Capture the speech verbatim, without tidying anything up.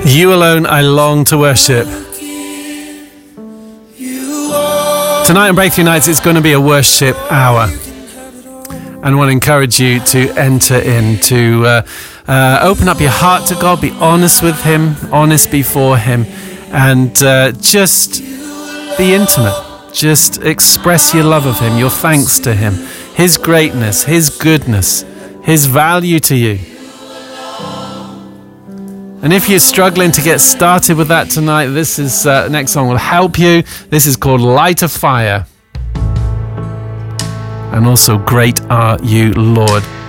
You alone I long to worship. Tonight on Breakthrough Nights, it's going to be a worship hour. And I want to encourage you to enter in, to uh, uh, open up your heart to God, be honest with Him, honest before Him, and uh, just be intimate. Just express your love of Him, your thanks to Him, His greatness, His goodness, His value to you. And if you're struggling to get started with that tonight, this is uh, next song will help you. This is called Light a Fire. And also, Great Are You, Lord.